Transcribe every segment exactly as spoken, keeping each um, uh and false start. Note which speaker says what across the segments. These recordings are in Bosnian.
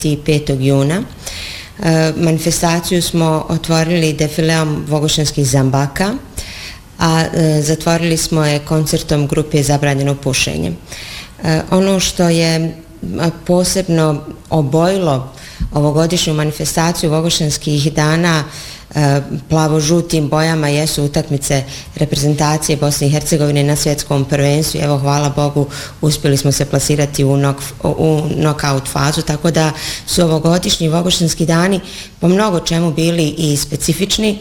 Speaker 1: petog juna. Manifestaciju smo otvorili defileom vogošćanskih zambaka, a zatvorili smo je koncertom grupe Zabranjeno pušenje. Ono što je posebno obojilo ovogodišnju manifestaciju vogošćanskih dana plavo-žutim bojama jesu utakmice reprezentacije Bosne i Hercegovine na svjetskom prvenstvu. Evo, hvala Bogu, uspjeli smo se plasirati u, nok, u knockout fazu, tako da su ovogodišnji vogošćanski dani po mnogo čemu bili i specifični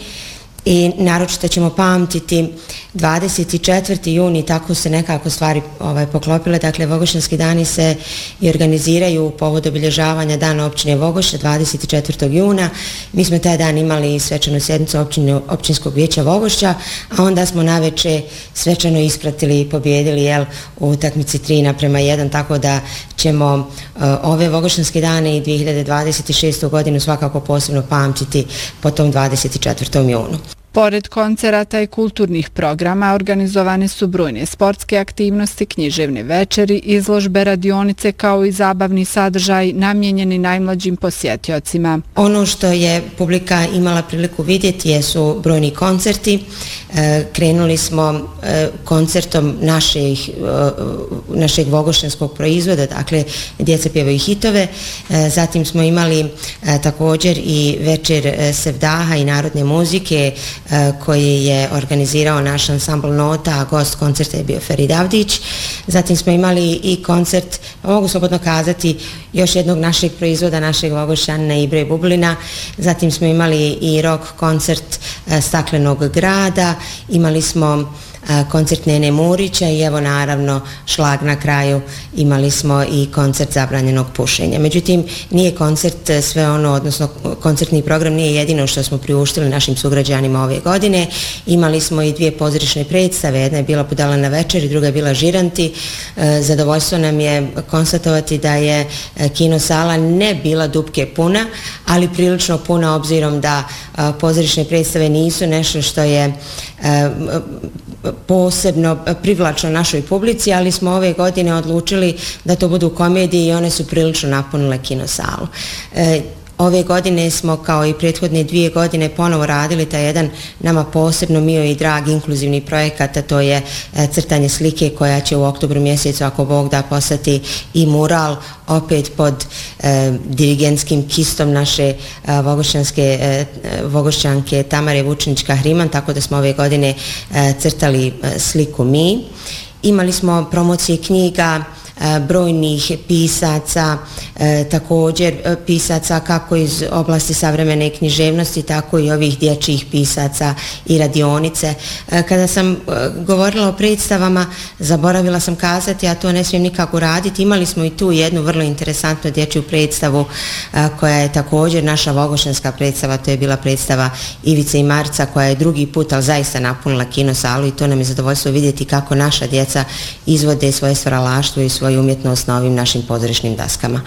Speaker 1: i naročito ćemo pamtiti dvadeset četvrti juni, tako se nekako stvari ovaj, poklopile. Dakle, Vogošćanski dani se i organiziraju u povodu obilježavanja dana općine Vogošća dvadeset četvrtog juna. Mi smo taj dan imali svečanu sjednicu općine, općinskog vijeća Vogošća, a onda smo naveče svečano ispratili i pobjedili jel, u utakmici tri naprema jedan, tako da ćemo uh, ove Vogošćanske dane i dvije hiljade dvadeset šeste. godinu svakako posebno pamtiti po tom dvadeset četvrtom junu.
Speaker 2: Pored koncerata i kulturnih programa, organizovane su brojne sportske aktivnosti, književne večeri, izložbe, radionice kao i zabavni sadržaj namijenjeni najmlađim posjetiocima.
Speaker 1: Ono što je publika imala priliku vidjeti jesu brojni koncerti. E, krenuli smo e, koncertom naših, e, našeg vogošćanskog proizvoda, dakle djeca pjevaju hitove. E, zatim smo imali e, također i večer e, sevdaha i narodne muzike koji je organizirao naš ansambl Nota, a gost koncerta je bio Ferid Avdić. Zatim smo imali i koncert, mogu slobodno kazati, još jednog našeg proizvoda, našeg Vogošćanina Ibre Bublina. Zatim smo imali i rock koncert Staklenog grada, imali smo koncert Nene Murića i evo naravno šlag na kraju, imali smo i koncert Zabranjenog pušenja. Međutim, nije koncert sve ono, odnosno koncertni program nije jedino što smo priuštili našim sugrađanima ove godine. Imali smo i dvije pozorišne predstave, jedna je bila Budala na večeri, druga je bila Žiranti. Zadovoljstvo nam je konstatovati da je kinosala ne bila dupke puna, ali prilično puna obzirom da pozorišne predstave nisu nešto što je posebno privlačno našoj publici, ali smo ove godine odlučili da to budu komedije i one su prilično napunile kinosalu. E, Ove godine smo, kao i prethodne dvije godine, ponovo radili taj jedan nama posebno mio i drag inkluzivni projekat, a to je crtanje slike koja će u oktobru mjesecu, ako Bog da, postati i mural, opet pod e, dirigentskim kistom naše e, vogošćanske, e, vogošćanke Tamare Vučinić-Kahriman, tako da smo ove godine e, crtali e, sliku mi. Imali smo promocije knjiga brojnih pisaca, e, također pisaca kako iz oblasti savremene književnosti, tako i ovih dječjih pisaca i radionice. E, kada sam e, govorila o predstavama, zaboravila sam kazati, a to ne smijem nikako raditi, imali smo i tu jednu vrlo interesantnu dječju predstavu e, koja je također naša vogošćanska predstava, to je bila predstava Ivice i Marca koja je drugi put, ali zaista napunila kinosalu i to nam je zadovoljstvo vidjeti kako naša djeca izvode svoje stvaralaštvo i svoje umjetnost na ovim našim pozorišnim daskama.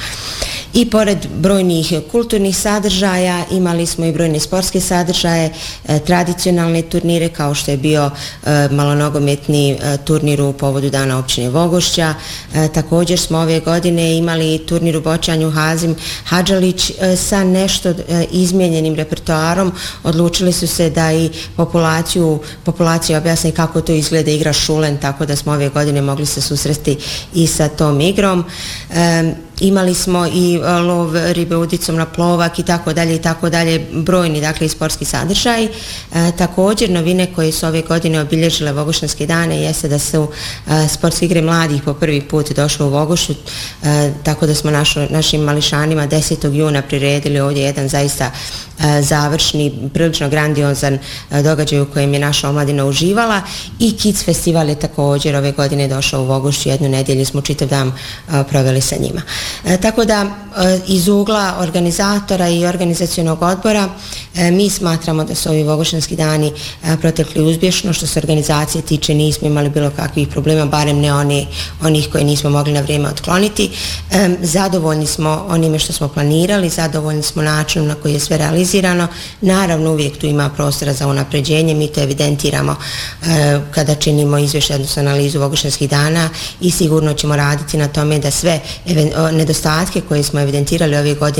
Speaker 1: I pored brojnih kulturnih sadržaja imali smo i brojne sportske sadržaje, e, tradicionalne turnire kao što je bio e, malonogometni e, turnir u povodu dana općine Vogošća. E, također smo ove godine imali turnir u bočanju Hazim Hadžalić e, sa nešto e, izmijenjenim repertoarom. Odlučili su se da i populaciju, populaciju objasni kako to izgleda igra šulen, tako da smo ove godine mogli se susresti i sa tom igrom. E, Imali smo i lov ribe udicom na plovak i tako dalje i tako dalje, brojni dakle i sportski sadržaj. E, također novine koje su ove godine obilježile Vogošćanske dane jeste da su e, sportske igre mladih po prvi put došle u Vogošću, e, tako da smo našo, našim mališanima desetog juna priredili ovdje jedan zaista e, završni, prilično grandiozan e, događaj u kojem je naša omladina uživala i Kids festival je također ove godine došao u Vogošću, jednu nedjelju smo čitav dan e, proveli sa njima. E, tako da e, iz ugla organizatora i organizacionog odbora e, mi smatramo da su ovi Vogošćanski dani e, protekli uspješno. Što se organizacije tiče, nismo imali bilo kakvih problema, barem ne oni, onih koje nismo mogli na vrijeme otkloniti. E, zadovoljni smo onime što smo planirali, zadovoljni smo načinom na koji je sve realizirano. Naravno, uvijek tu ima prostora za unapređenje, mi to evidentiramo e, kada činimo izvještaj, odnosno analizu Vogošćanskih dana i sigurno ćemo raditi na tome da sve nedostatke koje smo evidentirali ove godine